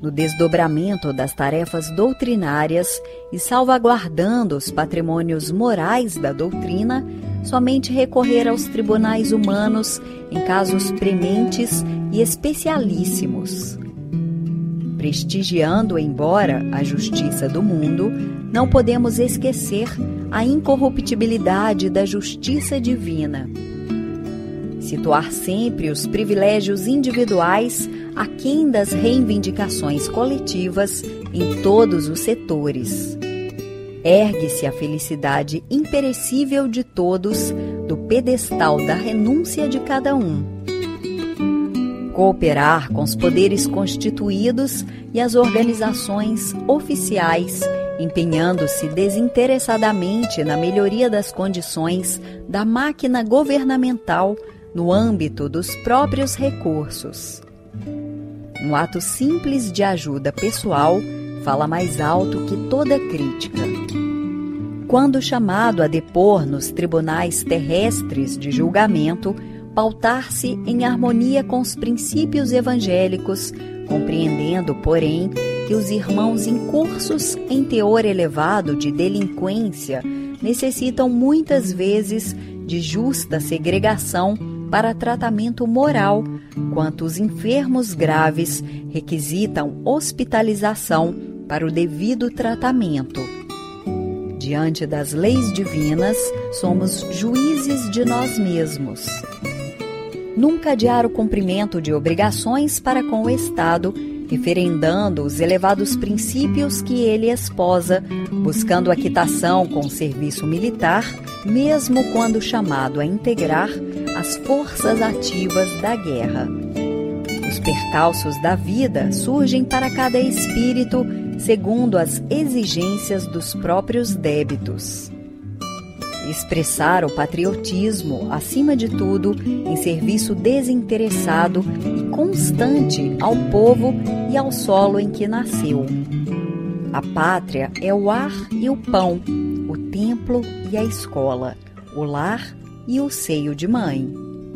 no desdobramento das tarefas doutrinárias e salvaguardando os patrimônios morais da doutrina, somente recorrer aos tribunais humanos em casos prementes e especialíssimos. Prestigiando, embora, a justiça do mundo, não podemos esquecer a incorruptibilidade da justiça divina. Situar sempre os privilégios individuais aquém das reivindicações coletivas em todos os setores. Ergue-se a felicidade imperecível de todos do pedestal da renúncia de cada um. Cooperar com os poderes constituídos e as organizações oficiais, empenhando-se desinteressadamente na melhoria das condições da máquina governamental no âmbito dos próprios recursos. Um ato simples de ajuda pessoal fala mais alto que toda crítica. Quando chamado a depor nos tribunais terrestres de julgamento, pautar-se em harmonia com os princípios evangélicos, compreendendo, porém, que os irmãos incursos em teor elevado de delinquência necessitam muitas vezes de justa segregação para tratamento moral, quanto os enfermos graves requisitam hospitalização para o devido tratamento. Diante das leis divinas, somos juízes de nós mesmos. Nunca adiar o cumprimento de obrigações para com o Estado, referendando os elevados princípios que ele esposa, buscando a quitação com o serviço militar, mesmo quando chamado a integrar as forças ativas da guerra. Os percalços da vida surgem para cada espírito segundo as exigências dos próprios débitos. Expressar o patriotismo, acima de tudo, em serviço desinteressado e constante ao povo e ao solo em que nasceu. A pátria é o ar e o pão, o templo e a escola, o lar e o seio de mãe.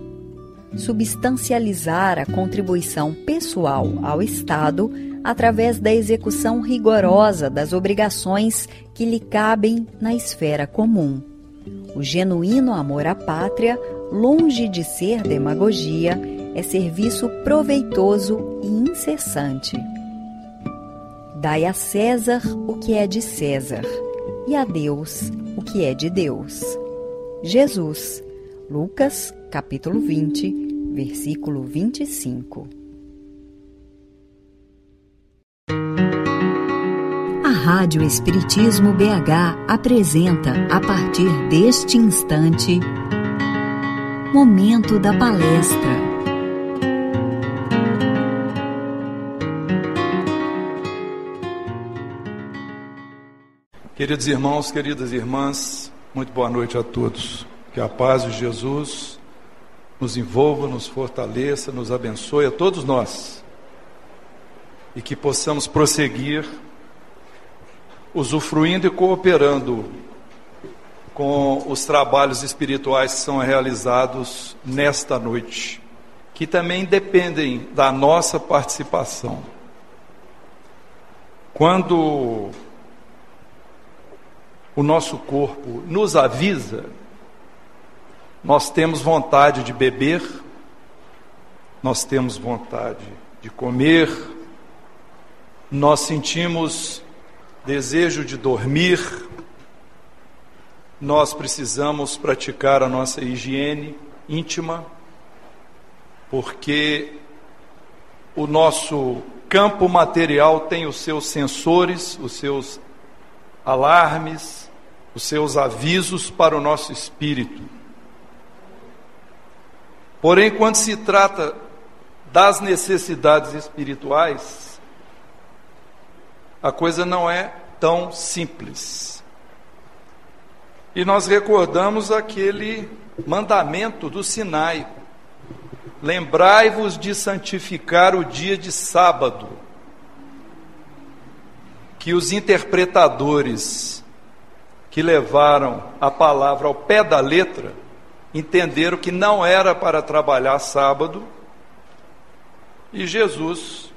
Substancializar a contribuição pessoal ao Estado através da execução rigorosa das obrigações que lhe cabem na esfera comum. O genuíno amor à pátria, longe de ser demagogia, é serviço proveitoso e incessante. Dai a César o que é de César, e a Deus o que é de Deus. Jesus, Lucas, capítulo 20, versículo 25. A Rádio Espiritismo BH apresenta, a partir deste instante, Momento da Palestra. Queridos irmãos, queridas irmãs, muito boa noite a todos. Que a paz de Jesus nos envolva, nos fortaleça, nos abençoe a todos nós. E que possamos prosseguir usufruindo e cooperando com os trabalhos espirituais que são realizados nesta noite, que também dependem da nossa participação. Quando o nosso corpo nos avisa, nós temos vontade de beber, nós temos vontade de comer, nós sentimos desejo de dormir, nós precisamos praticar a nossa higiene íntima, porque o nosso campo material tem os seus sensores, os seus alarmes, os seus avisos para o nosso espírito. Porém, quando se trata das necessidades espirituais, a coisa não é tão simples. E nós recordamos aquele mandamento do Sinai: lembrai-vos de santificar o dia de sábado, que os interpretadores que levaram a palavra ao pé da letra entenderam que não era para trabalhar sábado, e Jesus